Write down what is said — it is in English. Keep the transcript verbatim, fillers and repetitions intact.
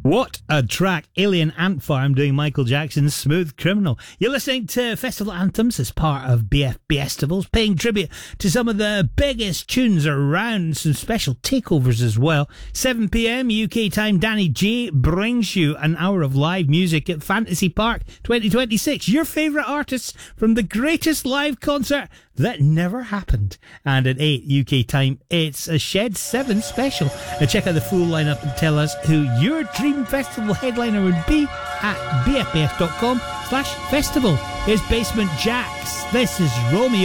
What a track. Alien Ant Farm doing Michael Jackson's Smooth Criminal. You're listening to Festival Anthems as part of B F Festivals, paying tribute to some of the biggest tunes around, some special takeovers as well. seven p.m. U K time, Danny J brings you an hour of live music at Fantasy Park twenty twenty-six. Your favourite artists from the greatest live concert that never happened. And at eight U K time, it's a Shed seven special. Now check out the full lineup and tell us who your dream festival headliner would be at b f f dot com slash festival. Here's Basement Jaxx. This is Romeo